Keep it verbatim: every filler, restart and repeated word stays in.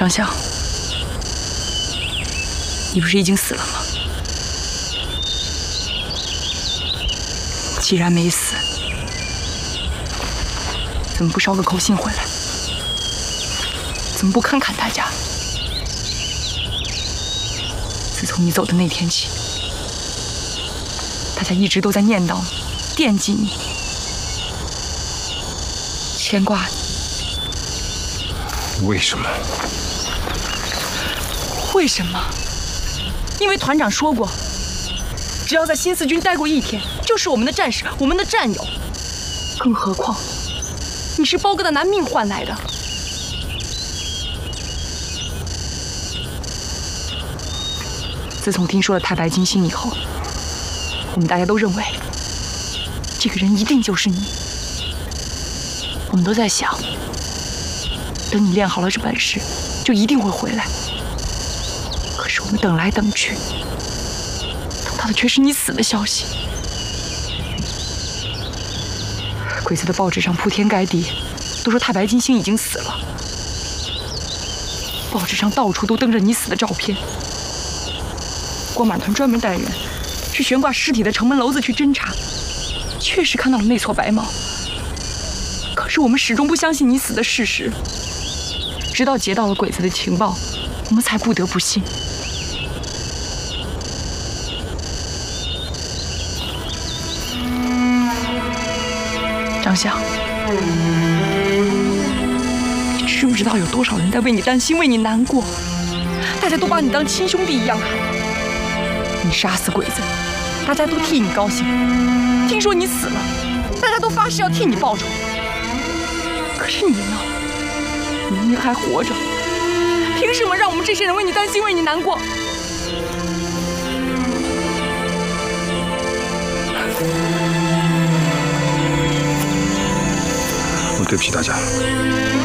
张相，你不是已经死了吗？既然没死，怎么不捎个口信回来？怎么不看看大家？自从你走的那天起，大家一直都在念叨你、惦记你、牵挂你。 为什么？ 为什么？因为团长说过，只要在新四军待过一天，就是我们的战士，我们的战友。更何况，你是包哥的拿命换来的。自从听说了太白金星以后，我们大家都认为，这个人一定就是你。我们都在想，等你练好了这本事，就一定会回来。可是我们等来等去，等到的却是你死的消息。鬼子的报纸上铺天盖地都说太白金星已经死了，报纸上到处都登着你死的照片。光马团专门带人去悬挂尸体的城门楼子去侦查，确实看到了那撮白毛。可是我们始终不相信你死的事实，直到接到了鬼子的情报，我们才不得不信。张相，你知不知道有多少人在为你担心，为你难过？大家都把你当亲兄弟一样看。你杀死鬼子，大家都替你高兴；听说你死了，大家都发誓要替你报仇。可是你呢？你明明还活着，凭什么让我们这些人为你担心，为你难过？ 我对不起大家。